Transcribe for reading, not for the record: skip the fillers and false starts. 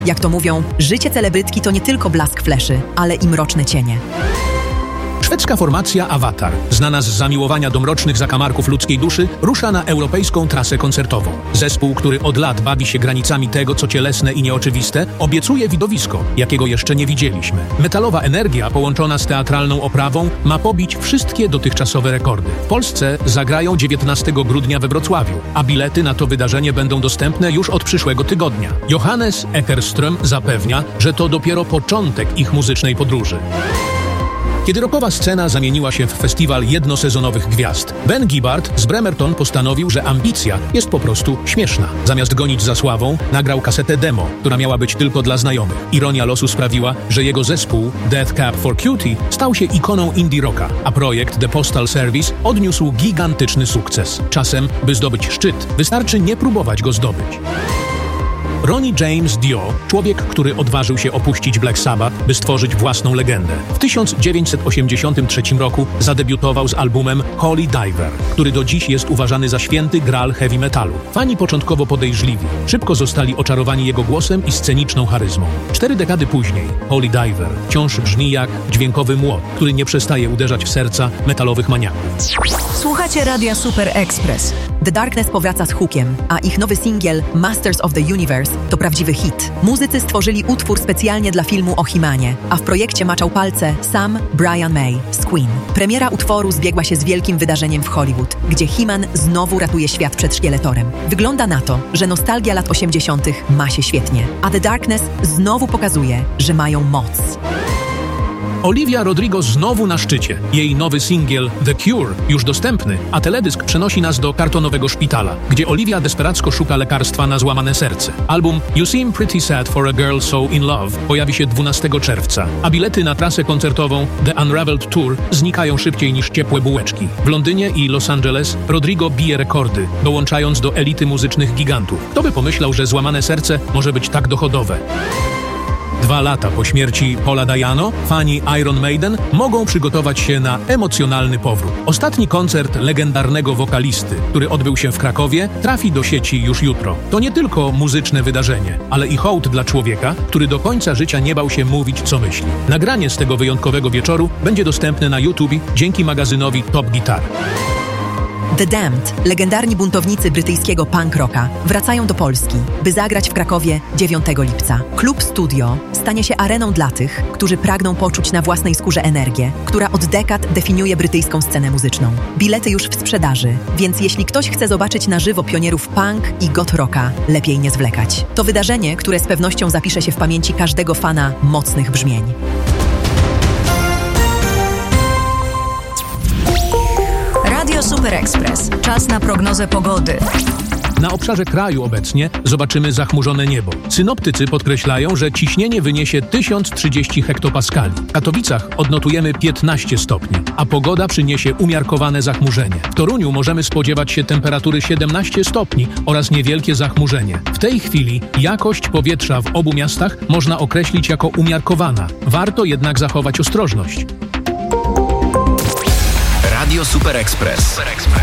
Jak to mówią, życie celebrytki to nie tylko blask fleszy, ale i mroczne cienie. Szwedzka formacja Avatar, znana z zamiłowania do mrocznych zakamarków ludzkiej duszy, rusza na europejską trasę koncertową. Zespół, który od lat bawi się granicami tego, co cielesne i nieoczywiste, obiecuje widowisko, jakiego jeszcze nie widzieliśmy. Metalowa energia połączona z teatralną oprawą ma pobić wszystkie dotychczasowe rekordy. W Polsce zagrają 19 grudnia we Wrocławiu, a bilety na to wydarzenie będą dostępne już od przyszłego tygodnia. Johannes Eckerström zapewnia, że to dopiero początek ich muzycznej podróży. Kiedy rockowa scena zamieniła się w festiwal jednosezonowych gwiazd, Ben Gibbard z Bremerton postanowił, że ambicja jest po prostu śmieszna. Zamiast gonić za sławą, nagrał kasetę demo, która miała być tylko dla znajomych. Ironia losu sprawiła, że jego zespół Death Cab for Cutie stał się ikoną indie rocka, a projekt The Postal Service odniósł gigantyczny sukces. Czasem, by zdobyć szczyt, wystarczy nie próbować go zdobyć. Ronnie James Dio, człowiek, który odważył się opuścić Black Sabbath, by stworzyć własną legendę. W 1983 roku zadebiutował z albumem Holy Diver, który do dziś jest uważany za święty graal heavy metalu. Fani początkowo podejrzliwi, szybko zostali oczarowani jego głosem i sceniczną charyzmą. 4 dekady później Holy Diver wciąż brzmi jak dźwiękowy młot, który nie przestaje uderzać w serca metalowych maniaków. Słuchacie Radia Super Express. The Darkness powraca z hookiem, a ich nowy singiel Masters of the Universe to prawdziwy hit. Muzycy stworzyli utwór specjalnie dla filmu o He-Manie, a w projekcie maczał palce sam Brian May z Queen. Premiera utworu zbiegła się z wielkim wydarzeniem w Hollywood, gdzie He-Man znowu ratuje świat przed szkieletorem. Wygląda na to, że nostalgia lat 80. ma się świetnie, a The Darkness znowu pokazuje, że mają moc. Olivia Rodrigo znowu na szczycie. Jej nowy singiel The Cure już dostępny, a teledysk przenosi nas do kartonowego szpitala, gdzie Olivia desperacko szuka lekarstwa na złamane serce. Album You Seem Pretty Sad for a Girl So In Love pojawi się 12 czerwca, a bilety na trasę koncertową The Unraveled Tour znikają szybciej niż ciepłe bułeczki. W Londynie i Los Angeles Rodrigo bije rekordy, dołączając do elity muzycznych gigantów. Kto by pomyślał, że złamane serce może być tak dochodowe? 2 lata po śmierci Paula Dayano, fani Iron Maiden mogą przygotować się na emocjonalny powrót. Ostatni koncert legendarnego wokalisty, który odbył się w Krakowie, trafi do sieci już jutro. To nie tylko muzyczne wydarzenie, ale i hołd dla człowieka, który do końca życia nie bał się mówić, co myśli. Nagranie z tego wyjątkowego wieczoru będzie dostępne na YouTube dzięki magazynowi Top Guitar. The Damned, legendarni buntownicy brytyjskiego punk rocka, wracają do Polski, by zagrać w Krakowie 9 lipca. Klub Studio stanie się areną dla tych, którzy pragną poczuć na własnej skórze energię, która od dekad definiuje brytyjską scenę muzyczną. Bilety już w sprzedaży, więc jeśli ktoś chce zobaczyć na żywo pionierów punk i goth rocka, lepiej nie zwlekać. To wydarzenie, które z pewnością zapisze się w pamięci każdego fana mocnych brzmień. Radio Super Express. Czas na prognozę pogody. Na obszarze kraju obecnie zobaczymy zachmurzone niebo. Synoptycy podkreślają, że ciśnienie wyniesie 1030 hektopaskali. W Katowicach odnotujemy 15 stopni, a pogoda przyniesie umiarkowane zachmurzenie. W Toruniu możemy spodziewać się temperatury 17 stopni oraz niewielkie zachmurzenie. W tej chwili jakość powietrza w obu miastach można określić jako umiarkowana. Warto jednak zachować ostrożność. Radio Super Express.